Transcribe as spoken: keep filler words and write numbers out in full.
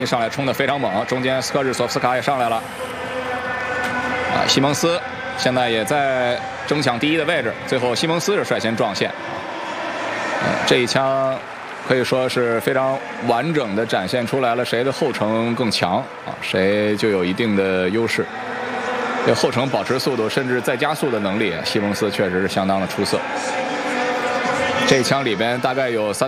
一上来冲得非常猛，中间斯科日索夫斯卡也上来了。啊，西蒙斯现在也在争抢第一的位置，最后西蒙斯是率先撞线。呃，这一枪可以说是非常完整的展现出来了谁的后程更强啊，谁就有一定的优势。这后程保持速度甚至再加速的能力，西蒙斯确实是相当的出色。这一枪里边大概有三。